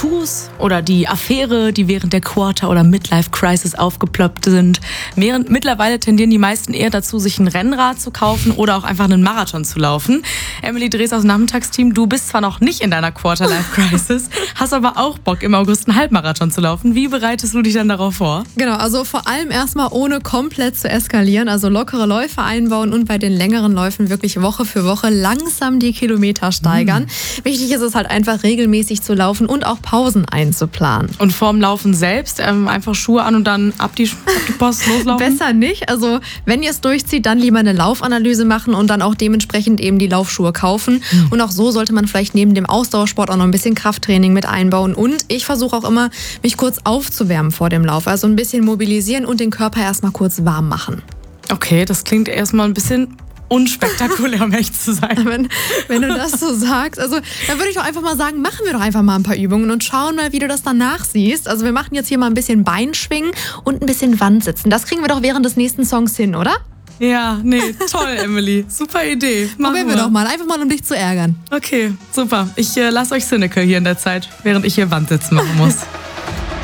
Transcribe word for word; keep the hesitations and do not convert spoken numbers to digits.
Tattoos oder die Affäre, die während der Quarter- oder Midlife-Crisis aufgeploppt sind. Während, mittlerweile tendieren die meisten eher dazu, sich ein Rennrad zu kaufen oder auch einfach einen Marathon zu laufen. Emily Drees aus dem Nachmittagsteam, du bist zwar noch nicht in deiner Quarter-Life-Crisis, hast aber auch Bock, im August einen Halbmarathon zu laufen. Wie bereitest du dich dann darauf vor? Genau, also vor allem erstmal ohne komplett zu eskalieren, also lockere Läufe einbauen und bei den längeren Läufen wirklich Woche für Woche langsam die Kilometer steigern. Mhm. Wichtig ist es halt einfach regelmäßig zu laufen und auch Pausen einzuplanen. Und vorm Laufen selbst ähm, einfach Schuhe an und dann ab die, ab die Post loslaufen? Besser nicht. Also wenn ihr es durchzieht, dann lieber eine Laufanalyse machen und dann auch dementsprechend eben die Laufschuhe kaufen. Mhm. Und auch so sollte man vielleicht neben dem Ausdauersport auch noch ein bisschen Krafttraining mit einbauen. Und ich versuche auch immer, mich kurz aufzuwärmen vor dem Lauf. Also ein bisschen mobilisieren und den Körper erstmal kurz warm machen. Okay, das klingt erstmal ein bisschen unspektakulär, um echt zu sein. Wenn, wenn du das so sagst, also dann würde ich doch einfach mal sagen, machen wir doch einfach mal ein paar Übungen und schauen mal, wie du das danach siehst. Also wir machen jetzt hier mal ein bisschen Beinschwingen und ein bisschen Wandsitzen. Das kriegen wir doch während des nächsten Songs hin, oder? Ja, nee, toll, Emily. Super Idee. Machen Probieren wir doch mal, einfach mal, um dich zu ärgern. Okay, super. Ich äh, lasse euch Cynical hier in der Zeit, während ich hier Wandsitzen machen muss.